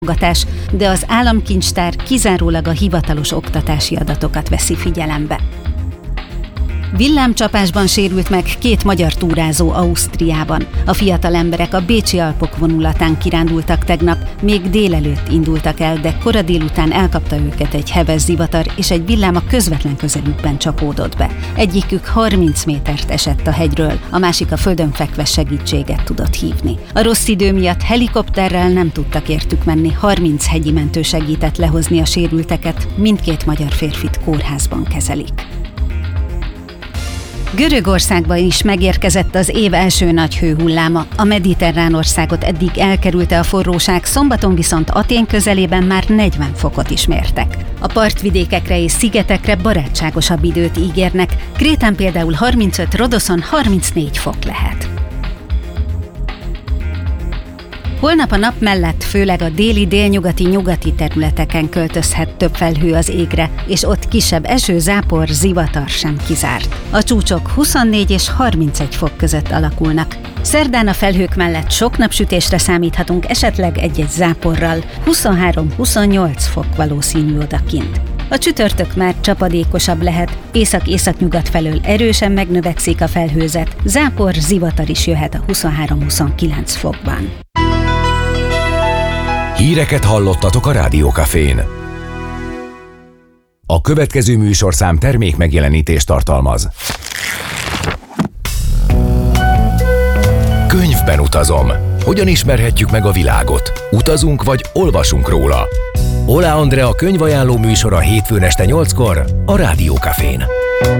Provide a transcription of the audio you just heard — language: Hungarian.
de az államkincstár kizárólag a hivatalos oktatási adatokat veszi figyelembe. Villámcsapásban sérült meg 2 magyar túrázó Ausztriában. A fiatal emberek a Bécsi Alpok vonulatán kirándultak tegnap, még délelőtt indultak el, de kora délután elkapta őket egy heves zivatar, és egy villám a közvetlen közelükben csapódott be. Egyikük 30 métert esett a hegyről, a másik a földön fekve segítséget tudott hívni. A rossz idő miatt helikopterrel nem tudtak értük menni, 30 hegyi mentő segített lehozni a sérülteket, mindkét magyar férfit kórházban kezelik. Görögországban is megérkezett az év első nagy hőhulláma. A mediterrán országot eddig elkerülte a forróság, szombaton viszont Atén közelében már 40 fokot is mértek. A partvidékekre és szigetekre barátságosabb időt ígérnek, Krétán például 35, Rodoszon 34 fok lehet. Holnap a nap mellett főleg a déli, délnyugati, nyugati területeken költözhet több felhő az égre, és ott kisebb eső, zápor, zivatar sem kizárt. A csúcsok 24 és 31 fok között alakulnak. Szerdán a felhők mellett sok napsütésre számíthatunk, esetleg egy-egy záporral, 23-28 fok valószínű odakint. A csütörtök már csapadékosabb lehet, észak-északnyugat felől erősen megnövekszik a felhőzet, zápor, zivatar is jöhet a 23-29 fokban. Híreket hallottatok a Rádió Cafén. A következő műsorszám termék megjelenítést tartalmaz. Könyvben utazom. Hogyan ismerhetjük meg a világot? Utazunk vagy olvasunk róla? Ola Andrea könyvajánló műsora hétfőn este 8-kor a Rádió Cafén.